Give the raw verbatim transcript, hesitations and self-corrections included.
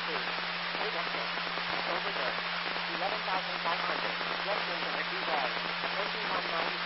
two. Beta six. Over there. eleven thousand five hundred. Jet engine at D-Bay. Engine one nine